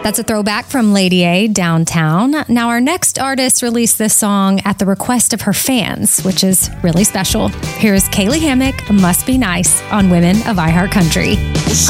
That's a throwback from Lady A, Downtown. Now, our next artist released this song at the request of her fans, which is really special. Here's Kaylee Hammack, Must Be Nice, on Women of iHeartCountry.